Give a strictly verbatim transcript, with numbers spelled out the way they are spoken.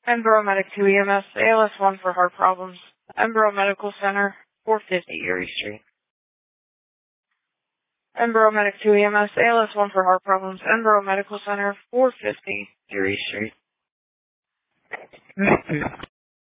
Embro Medic two E M S, A L S one for heart problems. Embro Medical Center, four fifty Erie Street. Embro Medic two E M S, A L S one for heart problems. Embro Medical Center, four fifty Erie Street.